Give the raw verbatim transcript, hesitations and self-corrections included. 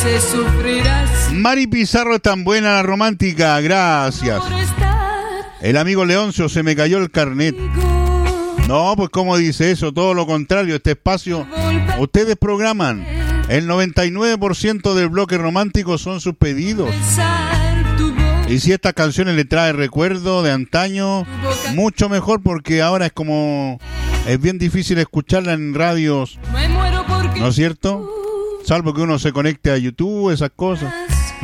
veces sufrirás. Mari Pizarro es tan buena la romántica, gracias. El amigo Leoncio, se me cayó el carnet. No, pues ¿cómo dice eso? Todo lo contrario, este espacio, ustedes programan. El noventa y nueve por ciento del bloque romántico son sus pedidos. Y si estas canciones le trae recuerdo de antaño, mucho mejor, porque ahora es como... es bien difícil escucharla en radios, ¿no es cierto? Salvo que uno se conecte a YouTube, esas cosas.